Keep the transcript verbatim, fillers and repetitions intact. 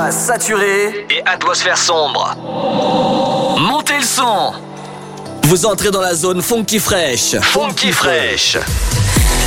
basse saturée et atmosphère sombre. Montez le son. Vous entrez dans la zone funky fresh. Funky fresh.